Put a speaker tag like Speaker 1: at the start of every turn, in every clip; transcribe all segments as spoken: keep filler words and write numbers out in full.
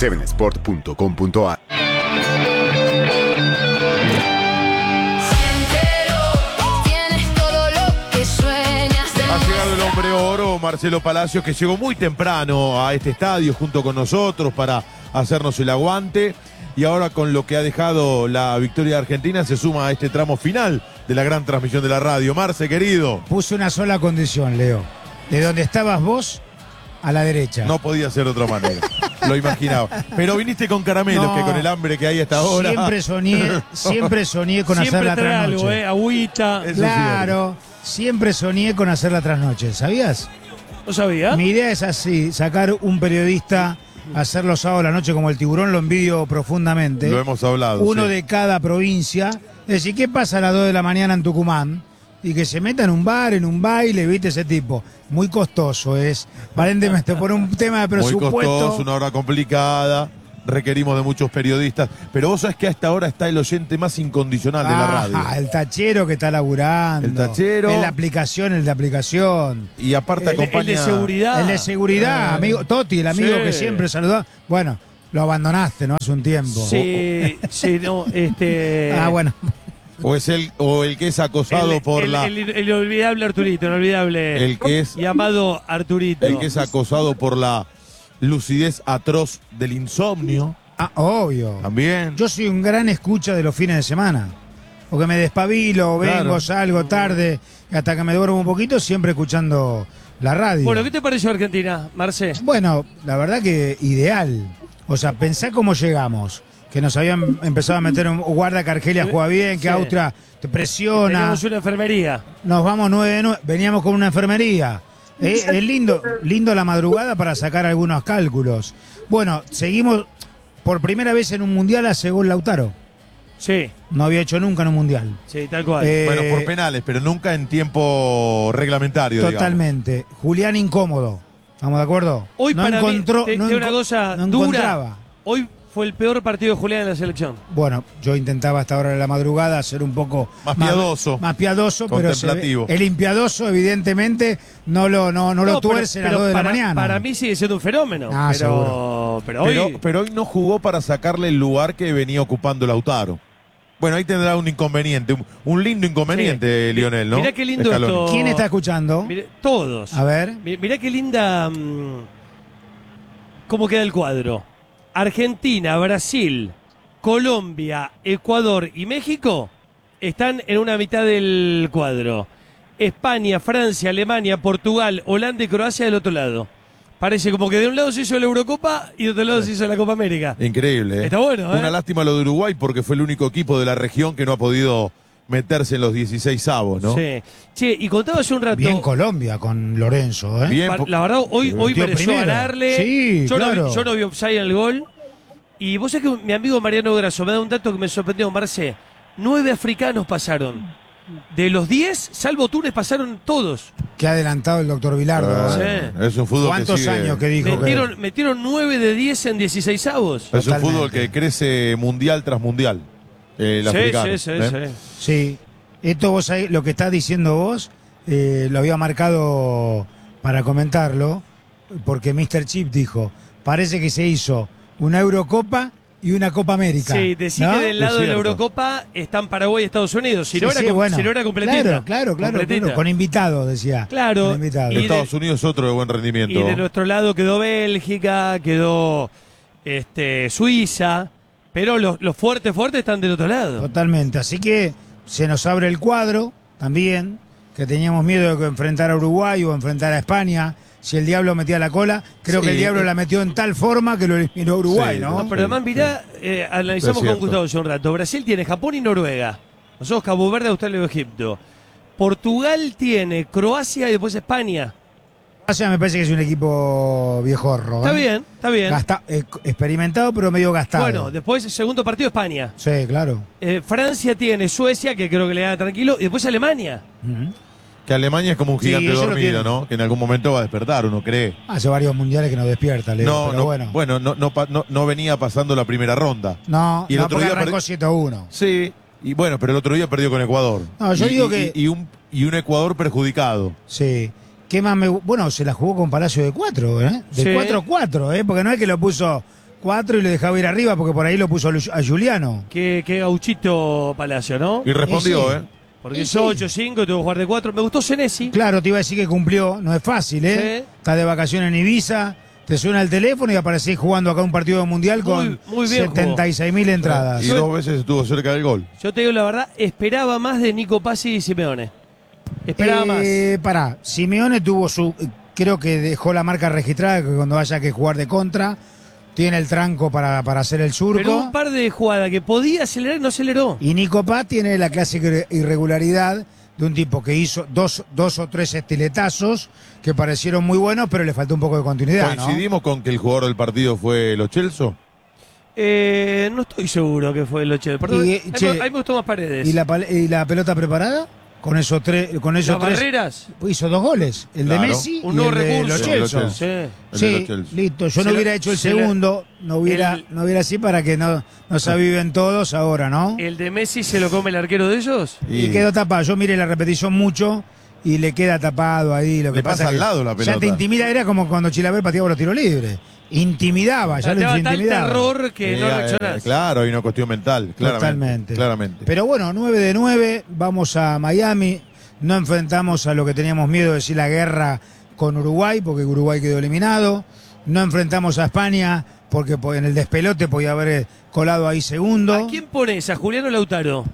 Speaker 1: siete sport punto com punto a r.
Speaker 2: Ha llegado el hombre oro, Marcelo Palacios, que llegó muy temprano a este estadio junto con nosotros para hacernos el aguante. Y ahora, con lo que ha dejado la victoria de Argentina, se suma a este tramo final de la gran transmisión de la radio. Marce, querido.
Speaker 3: Puse una sola condición, Leo. De donde estabas vos, a la derecha.
Speaker 2: No podía ser de otra manera. Lo imaginaba. Pero viniste con caramelos, no, que con el hambre que hay hasta ahora.
Speaker 3: Siempre soñé, siempre soñé con
Speaker 4: siempre
Speaker 3: hacer la trasnoche.
Speaker 4: Algo, ¿eh? Agüita.
Speaker 2: Eso
Speaker 3: claro,
Speaker 2: sí,
Speaker 3: siempre soñé con hacer la trasnoche, ¿sabías?
Speaker 4: ¿No sabía?
Speaker 3: Mi idea es así, sacar un periodista, hacerlo sábado a la noche como el Tiburón, lo envidio profundamente.
Speaker 2: Lo hemos hablado.
Speaker 3: Uno
Speaker 2: sí.
Speaker 3: de cada provincia. Es decir, ¿qué pasa a las dos de la mañana en Tucumán? Y que se meta en un bar, en un baile, viste, ese tipo. Muy costoso es. Aparentemente, por un tema de presupuesto.
Speaker 2: Muy costoso, una hora complicada. Requerimos de muchos periodistas. Pero vos sabés que a esta hora está el oyente más incondicional de la radio.
Speaker 3: Ah, el tachero que está laburando.
Speaker 2: El tachero.
Speaker 3: En la aplicación, el de aplicación.
Speaker 2: Y aparte
Speaker 4: el,
Speaker 2: acompaña...
Speaker 4: el de seguridad.
Speaker 3: El de seguridad,
Speaker 4: ah,
Speaker 3: amigo. Toti, el amigo
Speaker 4: sí.
Speaker 3: que siempre saludó. Bueno, lo abandonaste, ¿no? Hace un tiempo.
Speaker 4: Sí, sí, no, este...
Speaker 3: Ah, bueno.
Speaker 2: O es el, o el que es acosado
Speaker 4: el,
Speaker 2: por
Speaker 4: el,
Speaker 2: la...
Speaker 4: El, el inolvidable Arturito, inolvidable.
Speaker 2: El que es...
Speaker 4: Llamado Arturito.
Speaker 2: El que es acosado por la lucidez atroz del insomnio.
Speaker 3: Ah, obvio.
Speaker 2: También.
Speaker 3: Yo soy un gran escucha de los fines de semana. Porque me despabilo, vengo,
Speaker 2: Claro.
Speaker 3: salgo tarde, hasta que me duermo un poquito, siempre escuchando la radio.
Speaker 4: Bueno, ¿qué te pareció Argentina, Marce?
Speaker 3: Bueno, la verdad que ideal. O sea, pensá cómo llegamos. Que nos habían empezado a meter un guarda que Argelia juega bien, que
Speaker 4: Sí.
Speaker 3: Austria te presiona.
Speaker 4: Teníamos una enfermería.
Speaker 3: Nos vamos nueve, nueve, veníamos con una enfermería. Eh, es lindo, lindo la madrugada para sacar algunos cálculos. Bueno, seguimos por primera vez en un mundial, hace gol Lautaro.
Speaker 4: Sí,
Speaker 3: No había hecho nunca en un mundial.
Speaker 4: sí, tal cual.
Speaker 3: Eh,
Speaker 2: Bueno, por penales, pero nunca en tiempo reglamentario,
Speaker 3: Totalmente. Julián incómodo. ¿Estamos de acuerdo?
Speaker 4: Hoy
Speaker 3: no
Speaker 4: para
Speaker 3: encontró,
Speaker 4: mí, te,
Speaker 3: no
Speaker 4: te una
Speaker 3: enco-
Speaker 4: cosa
Speaker 3: no
Speaker 4: dura.
Speaker 3: encontraba.
Speaker 4: Hoy fue el peor partido de Julián en la selección.
Speaker 3: Bueno, yo intentaba hasta ahora de la madrugada ser un poco
Speaker 2: Más piadoso.
Speaker 3: Más, piadoso, pero se ve-
Speaker 2: Contemplativo.
Speaker 3: el impiadoso evidentemente no lo, no, no lo tuerce a las
Speaker 4: pero
Speaker 3: dos de
Speaker 4: para,
Speaker 3: la mañana.
Speaker 4: Para mí sigue siendo un fenómeno.
Speaker 3: Ah,
Speaker 4: pero,
Speaker 3: seguro.
Speaker 4: pero hoy.
Speaker 2: Pero, pero hoy no jugó para sacarle el lugar que venía ocupando Lautaro. Bueno, ahí tendrá un inconveniente, un, un lindo inconveniente,
Speaker 4: Sí.
Speaker 2: Lionel, ¿no?
Speaker 4: Mirá qué lindo
Speaker 2: Scaloni.
Speaker 4: esto.
Speaker 3: ¿Quién está escuchando?
Speaker 4: Mirá- todos.
Speaker 3: A ver.
Speaker 4: Mi- Mirá qué linda. mm, ¿Cómo queda el cuadro? Argentina, Brasil, Colombia, Ecuador y México están en una mitad del cuadro. España, Francia, Alemania, Portugal, Holanda y Croacia del otro lado. Parece como que de un lado se hizo la Eurocopa y de otro lado se hizo la Copa América.
Speaker 2: Increíble, ¿eh?
Speaker 4: Está bueno, ¿eh?
Speaker 2: Una lástima lo de Uruguay porque fue el único equipo de la región que no ha podido meterse en los dieciséis avos, ¿no?
Speaker 4: Sí. Che, y contaba hace un rato.
Speaker 3: Bien Colombia con Lorenzo, ¿eh?
Speaker 2: Bien,
Speaker 4: Pa-
Speaker 2: po-
Speaker 4: La verdad, hoy,
Speaker 3: Se
Speaker 4: hoy
Speaker 3: metió
Speaker 4: mereció
Speaker 3: primero.
Speaker 4: ganarle.
Speaker 3: Sí,
Speaker 4: yo, no
Speaker 3: claro.
Speaker 4: vi, yo no vi offside en el gol. Y vos sabés que mi amigo Mariano Grasso me da un dato que me sorprendió, Marce. Nueve africanos pasaron. De los diez, salvo Túnez, pasaron todos.
Speaker 3: Que ha adelantado el doctor Vilardo.
Speaker 2: Ah,
Speaker 3: ¿eh?
Speaker 4: Sí.
Speaker 2: Es un fútbol
Speaker 3: ¿Cuántos
Speaker 2: que sigue,
Speaker 3: años que dijo?
Speaker 4: Metieron,
Speaker 3: que...
Speaker 4: metieron nueve de diez en dieciséis avos.
Speaker 2: Es un
Speaker 3: Totalmente.
Speaker 2: fútbol que crece mundial tras mundial. eh, el
Speaker 4: Sí,
Speaker 2: africano,
Speaker 4: sí, sí,
Speaker 2: ¿eh?
Speaker 4: sí.
Speaker 3: Sí. Esto vos ahí, lo que estás diciendo vos, eh, lo había marcado para comentarlo, porque míster Chip dijo, parece que se hizo una Eurocopa y una Copa América.
Speaker 4: Sí, decir
Speaker 3: ¿no?
Speaker 4: que del lado
Speaker 2: Es
Speaker 4: de la
Speaker 2: cierto.
Speaker 4: Eurocopa están Paraguay y Estados Unidos. Si,
Speaker 3: Sí,
Speaker 4: no, era,
Speaker 3: sí,
Speaker 4: com-
Speaker 3: bueno.
Speaker 4: si no era completita.
Speaker 3: Claro, claro, claro,
Speaker 4: Completita.
Speaker 3: claro, con invitados, decía.
Speaker 4: Claro.
Speaker 3: Con invitados.
Speaker 4: Y de-
Speaker 2: Estados Unidos otro de buen rendimiento.
Speaker 4: Y de nuestro lado quedó Bélgica, quedó este, Suiza, pero los, los fuertes, fuertes están del otro lado.
Speaker 3: Totalmente. Así que se nos abre el cuadro también, que teníamos miedo de que enfrentara a Uruguay o enfrentara a España. Si el Diablo metía la cola, creo
Speaker 2: Sí.
Speaker 3: que el Diablo la metió en tal forma que lo eliminó Uruguay,
Speaker 2: Sí,
Speaker 3: ¿no?
Speaker 4: No, pero además, mirá, eh, analizamos
Speaker 2: Es
Speaker 4: con
Speaker 2: cierto.
Speaker 4: Gustavo hace un rato. Brasil tiene Japón y Noruega. Nosotros Cabo Verde, Australia y Egipto. Portugal tiene Croacia y después España.
Speaker 3: Croacia me parece que es un equipo viejorro. ¿eh?
Speaker 4: Está bien, está bien.
Speaker 3: Gasta- eh, experimentado, pero medio gastado.
Speaker 4: Bueno, después segundo partido España.
Speaker 3: Sí, claro.
Speaker 4: Eh, Francia tiene Suecia, que creo que le da tranquilo, y después Alemania.
Speaker 3: Ujú.
Speaker 2: Que Alemania es como un
Speaker 3: Sí,
Speaker 2: gigante
Speaker 3: ellos lo
Speaker 2: dormido,
Speaker 3: tienen.
Speaker 2: ¿no? Que en algún momento va a despertar, uno cree.
Speaker 3: Hace varios mundiales que nos despierta, Leo,
Speaker 2: No,
Speaker 3: pero
Speaker 2: no,
Speaker 3: bueno.
Speaker 2: bueno, no, no, pa- no, no venía pasando la primera ronda.
Speaker 3: No,
Speaker 2: y el
Speaker 3: no
Speaker 2: otro
Speaker 3: porque
Speaker 2: día
Speaker 3: arrancó
Speaker 2: perdi-
Speaker 3: siete a uno.
Speaker 2: Sí, y bueno, pero el otro día perdió con Ecuador.
Speaker 3: No, yo
Speaker 2: Y-
Speaker 3: digo
Speaker 2: y-
Speaker 3: que-
Speaker 2: Y, un, y un Ecuador perjudicado.
Speaker 3: Sí. ¿Qué más me gu- Bueno, se la jugó con Palacio de cuatro, ¿eh? De
Speaker 4: Sí.
Speaker 3: cuatro a cuatro, ¿eh? Porque no es que lo puso cuatro y lo dejaba ir arriba porque por ahí lo puso a Lu- a Juliano.
Speaker 4: Qué, qué gauchito Palacio, ¿no?
Speaker 2: Y respondió,
Speaker 3: Y sí.
Speaker 2: ¿eh?
Speaker 4: Porque
Speaker 3: Y
Speaker 4: es
Speaker 3: sí.
Speaker 4: ocho cinco, tuvo que jugar de cuatro. Me gustó Senesi.
Speaker 3: Claro, te iba a decir que cumplió, no es fácil, ¿eh?
Speaker 4: Sí.
Speaker 3: Estás de vacaciones en Ibiza, te suena el teléfono y aparecés jugando acá un partido de mundial con
Speaker 4: Muy- muy bien
Speaker 3: setenta y seis mil entradas.
Speaker 2: Y dos veces estuvo cerca del gol.
Speaker 4: Yo te digo la verdad, esperaba más de Nico Pazzi y Simeone. Esperaba más.
Speaker 3: Eh, pará, Simeone tuvo su, creo que dejó la marca registrada que cuando haya que jugar de contra, tiene el tranco para, para hacer el surco.
Speaker 4: Pero un par de jugadas que podía acelerar y no aceleró.
Speaker 3: Y Nico Paz tiene la clásica irre- irregularidad de un tipo que hizo dos, dos o tres estiletazos que parecieron muy buenos, pero le faltó un poco de continuidad, ¿no?
Speaker 2: ¿Coincidimos con que el jugador del partido fue Lo Celso?
Speaker 4: Eh, no estoy seguro que fue el ocho. Perdón,
Speaker 3: Y,
Speaker 4: ahí, me-
Speaker 3: che,
Speaker 4: ahí me gustó más Paredes.
Speaker 3: ¿Y la, pal- y la pelota preparada? Con esos tres, con esos
Speaker 4: Las
Speaker 3: tres
Speaker 4: barreras.
Speaker 3: hizo dos goles, el
Speaker 2: Claro.
Speaker 3: de Messi
Speaker 4: Un
Speaker 3: y
Speaker 4: nuevo
Speaker 3: el de
Speaker 4: recurso.
Speaker 3: Lo
Speaker 2: Sí, Lo
Speaker 3: Celso.
Speaker 2: Celso.
Speaker 4: Sí.
Speaker 2: El de
Speaker 3: Sí,
Speaker 2: Lo Celso.
Speaker 3: listo. Yo
Speaker 4: Se
Speaker 3: no
Speaker 4: la-
Speaker 3: hubiera hecho el
Speaker 4: se la-
Speaker 3: segundo, no hubiera,
Speaker 4: el-
Speaker 3: no hubiera así para que no, no se aviven todos ahora, ¿no?
Speaker 4: ¿El de Messi se lo come el arquero de ellos?
Speaker 3: Y quedó tapado. Yo miré la repetición mucho y le queda tapado ahí. Lo que
Speaker 2: Le
Speaker 3: pasa
Speaker 2: pasa al
Speaker 3: que
Speaker 2: lado la
Speaker 3: Ya
Speaker 2: pelota.
Speaker 3: te intimida, era como cuando Chilaver pateaba los tiros libres. Intimidaba, ya
Speaker 4: Te
Speaker 3: lo
Speaker 4: da tal
Speaker 3: intimidaba.
Speaker 4: terror que no
Speaker 2: Eh,
Speaker 4: reaccionás.
Speaker 2: eh, Claro, hay una cuestión mental, claramente.
Speaker 3: Totalmente.
Speaker 2: Claramente.
Speaker 3: Pero bueno, nueve de nueve, vamos a Miami. No enfrentamos a lo que teníamos miedo de decir la guerra con Uruguay, porque Uruguay quedó eliminado. No enfrentamos a España, porque po- en el despelote podía haber colado ahí segundo.
Speaker 4: ¿A quién pones? ¿A Juliano Lautaro?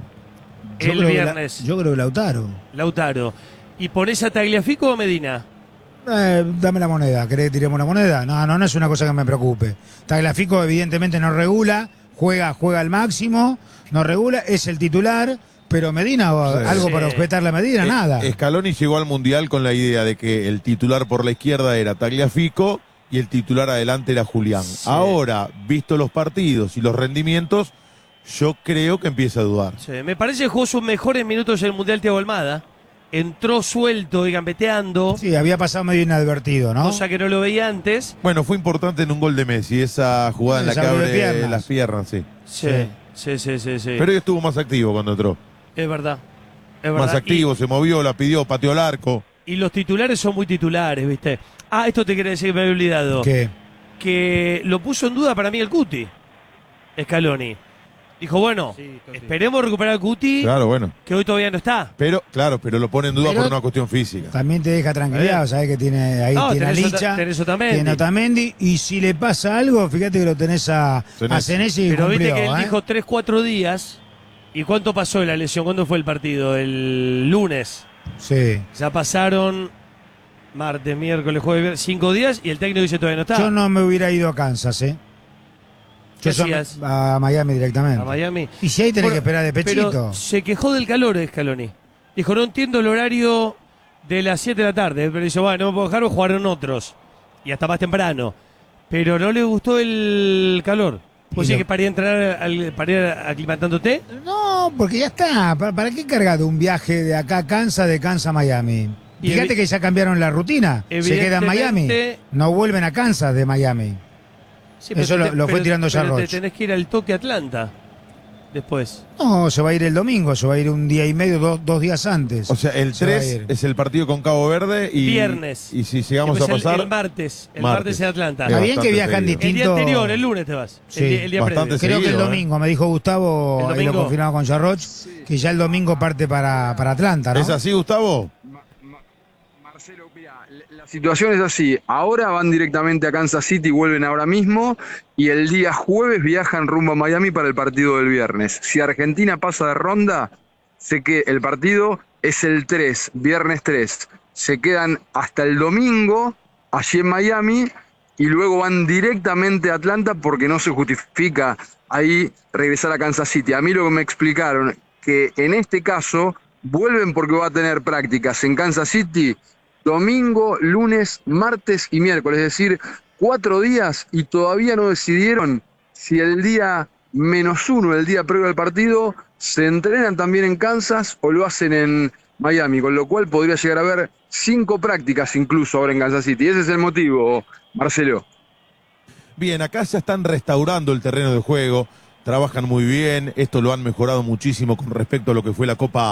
Speaker 3: Yo
Speaker 4: el
Speaker 3: creo que la-
Speaker 4: viernes.
Speaker 3: yo creo que Lautaro.
Speaker 4: Lautaro. ¿Y pones a Tagliafico o a Medina?
Speaker 3: Eh, dame la moneda, ¿querés que tiremos la moneda? No, no, no es una cosa que me preocupe. Tagliafico evidentemente no regula, juega, juega al máximo, no regula, es el titular, pero Medina,
Speaker 2: Sí.
Speaker 3: algo
Speaker 4: Sí.
Speaker 3: para respetar la Medina,
Speaker 2: Eh,
Speaker 3: nada.
Speaker 2: Scaloni llegó al Mundial con la idea de que el titular por la izquierda era Tagliafico y el titular adelante era Julián.
Speaker 4: Sí.
Speaker 2: Ahora, visto los partidos y los rendimientos, yo creo que empieza a dudar.
Speaker 4: Sí, me parece que jugó sus mejores minutos en el Mundial Thiago Almada. Entró suelto y gambeteando,
Speaker 3: Sí, había pasado medio inadvertido, ¿no?
Speaker 4: cosa que no lo veía antes.
Speaker 2: Bueno, fue importante en un gol de Messi, esa jugada en la
Speaker 3: Esa
Speaker 2: que
Speaker 3: abre
Speaker 2: abre
Speaker 3: piernas.
Speaker 2: las piernas, sí.
Speaker 4: Sí, sí, sí, sí. sí.
Speaker 2: Pero él estuvo más activo cuando entró.
Speaker 4: Es verdad. Es
Speaker 2: Más
Speaker 4: verdad.
Speaker 2: activo, se movió, la pidió, pateó el arco.
Speaker 4: Y, y los titulares son muy titulares, ¿viste? Ah, esto te quería decir que me había olvidado.
Speaker 3: ¿Qué?
Speaker 4: Que lo puso en duda para mí el Cuti, Scaloni. Dijo, bueno, esperemos recuperar al Cuti,
Speaker 2: Claro, bueno.
Speaker 4: que hoy todavía no está.
Speaker 2: Pero, claro, pero lo pone en duda
Speaker 3: Pero-
Speaker 2: por una cuestión física.
Speaker 3: También te deja tranquilidad, sabes que tiene ahí
Speaker 4: No,
Speaker 3: tiene a
Speaker 4: tenés
Speaker 3: Licha,
Speaker 4: Ota- tenés Otamendi.
Speaker 3: tiene Otamendi, y si le pasa algo, fíjate que lo tenés a
Speaker 2: Senesi.
Speaker 3: a Senesi y
Speaker 4: Pero
Speaker 3: cumplió,
Speaker 4: viste que él
Speaker 3: ¿eh?
Speaker 4: dijo tres, cuatro días. ¿Y cuánto pasó de la lesión? ¿Cuándo fue el partido? El lunes.
Speaker 3: Sí.
Speaker 4: Ya pasaron martes, miércoles, jueves, viernes, cinco días y el técnico dice todavía no está.
Speaker 3: Yo no me hubiera ido a Kansas, ¿eh?
Speaker 4: ¿Qué
Speaker 3: Yo so-
Speaker 4: hacías?
Speaker 3: a Miami directamente.
Speaker 4: A Miami.
Speaker 3: Y si ahí tenés
Speaker 4: Bueno,
Speaker 3: que esperar de pechito.
Speaker 4: Pero se quejó del calor Scaloni. Dijo, no entiendo el horario de las siete de la tarde. Pero dice, bueno, no me puedo dejar, jugaron otros. Y hasta más temprano. Pero no le gustó el calor. ¿Vos
Speaker 3: Y
Speaker 4: decís
Speaker 3: lo-
Speaker 4: que para ir, a entrar al, para ir aclimatándote?
Speaker 3: No, porque ya está. ¿Para, para qué cargar un viaje de acá a Kansas, de Kansas a Miami?
Speaker 4: Y
Speaker 3: Fíjate
Speaker 4: evi-
Speaker 3: que ya cambiaron la rutina. Se quedan en Miami.
Speaker 4: Evidentemente-
Speaker 3: No vuelven a Kansas de Miami.
Speaker 4: Sí,
Speaker 3: Eso
Speaker 4: pero
Speaker 3: lo- lo fue
Speaker 4: pero-
Speaker 3: tirando
Speaker 4: pero
Speaker 3: Jarroch.
Speaker 4: te tenés que ir al toque Atlanta. Después.
Speaker 3: No, se va a ir el domingo, se va a ir un día y medio, dos, dos días antes.
Speaker 2: O sea, el
Speaker 3: Se va a
Speaker 2: tres
Speaker 3: ir.
Speaker 2: es el partido con Cabo Verde y.
Speaker 4: Viernes.
Speaker 2: Y si llegamos a
Speaker 4: Después el-
Speaker 2: pasar.
Speaker 4: El, martes. El
Speaker 2: martes.
Speaker 4: martes en Atlanta.
Speaker 3: Está
Speaker 2: Es
Speaker 3: bien que
Speaker 2: bastante
Speaker 3: viajan
Speaker 2: seguido.
Speaker 4: El día
Speaker 3: distinto.
Speaker 4: anterior, el lunes te vas.
Speaker 3: Sí,
Speaker 4: el día, el día
Speaker 2: bastante
Speaker 4: previo.
Speaker 3: Creo que el
Speaker 2: seguido, ¿eh?
Speaker 3: domingo, me dijo Gustavo,
Speaker 4: ¿El
Speaker 3: ahí lo
Speaker 4: domingo?
Speaker 3: confirmaba con Jarroch, que ya el domingo parte para, para Atlanta, ¿no?
Speaker 2: ¿Es así, Gustavo?
Speaker 5: Ma- Ma- Marcelo, mira, la situación es así. Ahora van directamente a Kansas City, vuelven ahora mismo, y el día jueves viajan rumbo a Miami para el partido del viernes. Si Argentina pasa de ronda, sé que el partido es el tres, viernes tres. Se quedan hasta el domingo allí en Miami y luego van directamente a Atlanta porque no se justifica ahí regresar a Kansas City. A mí lo que me explicaron, que en este caso vuelven porque va a tener prácticas en Kansas City domingo, lunes, martes y miércoles, es decir, cuatro días y todavía no decidieron si el día menos uno, el día previo al partido, se entrenan también en Kansas o lo hacen en Miami, con lo cual podría llegar a haber cinco prácticas incluso ahora en Kansas City. Ese es el motivo, Marcelo.
Speaker 2: Bien, acá ya están restaurando el terreno de juego, trabajan muy bien, esto lo han mejorado muchísimo con respecto a lo que fue la Copa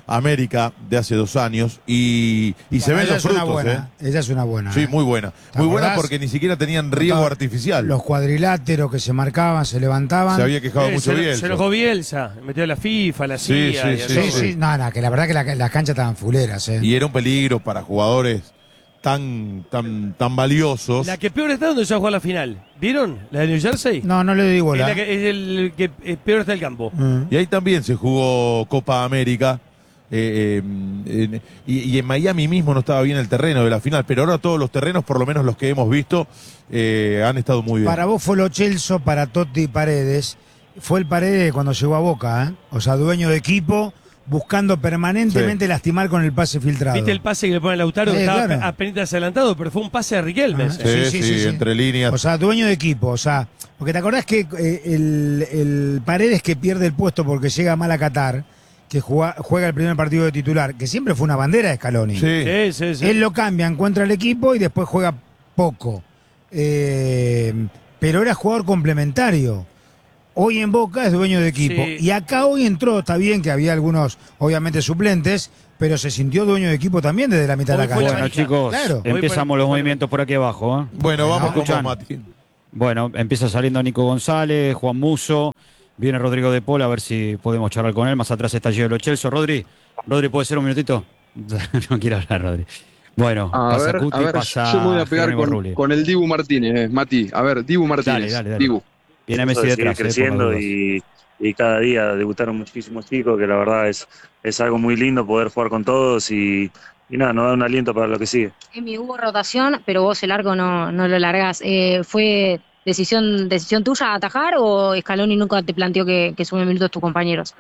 Speaker 2: América de hace dos años y, y se
Speaker 3: Bueno,
Speaker 2: ven
Speaker 3: ella
Speaker 2: los
Speaker 3: es una
Speaker 2: frutos.
Speaker 3: buena,
Speaker 2: ¿eh?
Speaker 3: ella es una buena.
Speaker 2: Sí,
Speaker 3: ¿eh?
Speaker 2: muy buena.
Speaker 3: ¿Te
Speaker 2: Muy buena
Speaker 3: acordás?
Speaker 2: porque ni siquiera tenían riego
Speaker 3: Los-
Speaker 2: artificial.
Speaker 3: Los cuadriláteros que se marcaban, se levantaban.
Speaker 2: Se había quejado
Speaker 4: Eh,
Speaker 2: mucho
Speaker 4: se,
Speaker 2: Bielsa.
Speaker 4: se enojó Bielsa, metió a la FIFA, la
Speaker 2: Sí,
Speaker 4: C I A.
Speaker 2: sí,
Speaker 4: y a
Speaker 2: sí,
Speaker 3: Sí,
Speaker 4: todo.
Speaker 3: sí, no, no, que la verdad que la- las canchas estaban fuleras, ¿eh?
Speaker 2: Y era un peligro para jugadores tan, tan, tan valiosos.
Speaker 4: La que peor está donde se va a jugar la final. ¿Vieron? La de New Jersey.
Speaker 3: No, no le doy
Speaker 4: Es,
Speaker 3: bola.
Speaker 4: la que, es el que eh, peor está el campo.
Speaker 3: Mm.
Speaker 2: Y ahí también se jugó Copa América. eh, eh, en- y, y en Miami mismo no estaba bien el terreno de la final, pero ahora todos los terrenos, por lo menos los que hemos visto, eh, han estado muy bien.
Speaker 3: Para vos fue Lo Celso, para Totti y Paredes. Fue el Paredes cuando llegó a Boca, ¿eh? O sea, dueño de equipo, buscando permanentemente lastimar con el pase filtrado.
Speaker 4: ¿Viste el pase que le pone Lautaro?
Speaker 3: Sí,
Speaker 4: que estaba
Speaker 3: claro.
Speaker 4: apenas adelantado, pero fue un pase de Riquelme.
Speaker 3: Ah,
Speaker 2: Sí, sí, entre líneas.
Speaker 3: O sea, dueño de equipo, o sea, porque te acordás que eh, el, el Paredes que pierde el puesto porque llega mal a Qatar, que juega, juega el primer partido de titular, que siempre fue una bandera de Scaloni.
Speaker 2: Sí.
Speaker 4: Sí, sí, sí.
Speaker 3: Él lo cambia, encuentra el equipo y después juega poco. Eh, pero era jugador complementario. Hoy en Boca es dueño de equipo.
Speaker 4: Sí.
Speaker 3: Y acá hoy entró, está bien que había algunos, obviamente, suplentes, pero se sintió dueño de equipo también desde la mitad de
Speaker 4: Hoy
Speaker 3: la
Speaker 4: fue
Speaker 3: cancha.
Speaker 4: la
Speaker 6: Bueno,
Speaker 4: manija.
Speaker 6: chicos,
Speaker 3: Claro.
Speaker 6: empezamos los movimientos por aquí abajo. ¿eh?
Speaker 2: Bueno, vamos con vos,
Speaker 6: escuchan.
Speaker 2: Mati.
Speaker 6: Bueno, empieza saliendo Nico González, Juan Muso, viene Rodrigo de Paul, a ver si podemos charlar con él. Más atrás está Gio Lo Celso. Rodri, Rodri, ¿puede ser un minutito? No quiero hablar, Rodri. Bueno,
Speaker 5: A
Speaker 6: pasa
Speaker 5: ver,
Speaker 6: Cuti,
Speaker 5: a ver,
Speaker 6: pasa
Speaker 5: yo me voy a pegar
Speaker 6: Jerónimo
Speaker 5: con,
Speaker 6: Rulli.
Speaker 5: con el Dibu Martínez, eh, Mati. A ver, Dibu Martínez.
Speaker 6: Dale, dale, dale.
Speaker 5: Dibu.
Speaker 6: Viene
Speaker 7: Eso
Speaker 6: Messi
Speaker 7: de seguir
Speaker 6: detrás. eh, por las
Speaker 7: creciendo
Speaker 6: dudas.
Speaker 7: y, y cada día debutaron muchísimos chicos, que la verdad es, es algo muy lindo poder jugar con todos y, y nada, nos da un aliento para lo que sigue.
Speaker 8: Emi, hubo rotación, pero vos el arco no, no lo largás. Eh, ¿Fue decisión, decisión tuya atajar o Scaloni nunca te planteó que, que sumen minutos tus compañeros?